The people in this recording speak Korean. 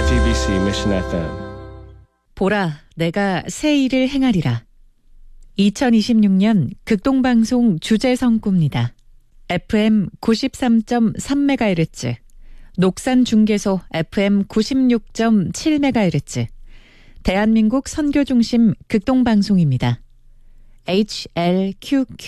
FEBC Mission FM. 보라, 내가 새 일을 행하리라. 2026년 극동방송 주제성구입니다. FM 93.3MHz, 녹산중계소 FM 96.7MHz, 대한민국 선교중심 극동방송입니다. HLQQ